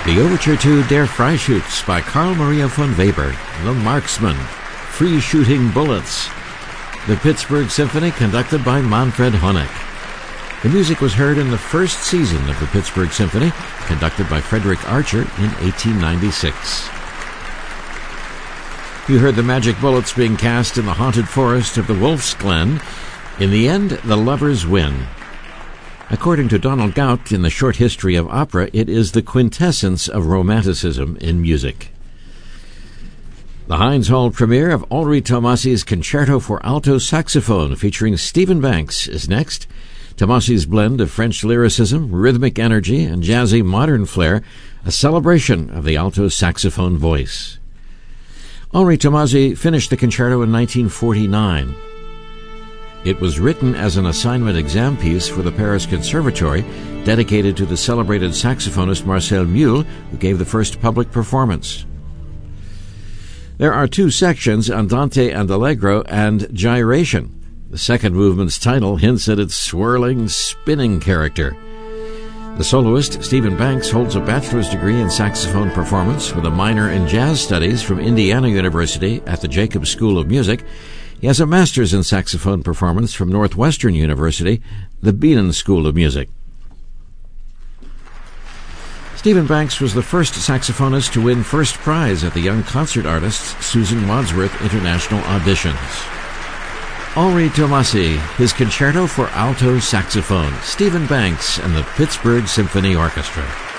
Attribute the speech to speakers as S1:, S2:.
S1: The overture to Der Freischütz by Carl Maria von Weber, The Marksman, Free Shooting Bullets, the Pittsburgh Symphony conducted by Manfred Honeck. The music was heard in the first season of the Pittsburgh Symphony, conducted by Frederick Archer in 1896. You heard the magic bullets being cast in the haunted forest of the Wolf's Glen. In the end, the lovers win. According to Donald Gaut, in the Short History of Opera, it is the quintessence of Romanticism in music. The Heinz Hall premiere of Henri Tomasi's Concerto for Alto Saxophone featuring Stephen Banks is next. Tomasi's blend of French lyricism, rhythmic energy, and jazzy modern flair, a celebration of the alto saxophone voice. Henri Tomasi finished the concerto in 1949. It was written as an assignment exam piece for the Paris Conservatory, dedicated to the celebrated saxophonist Marcel Mule, who gave the first public performance. There are two sections, Andante and Allegro and Gyration. The second movement's title hints at its swirling, spinning character. The soloist, Stephen Banks, holds a bachelor's degree in saxophone performance with a minor in jazz studies from Indiana University at the Jacobs School of Music. He has a master's in saxophone performance from Northwestern University, the Bienen School of Music. Stephen Banks was the first saxophonist to win first prize at the Young Concert Artists Susan Wadsworth International Auditions. Henri Tomasi, his Concerto for Alto Saxophone, Stephen Banks and the Pittsburgh Symphony Orchestra.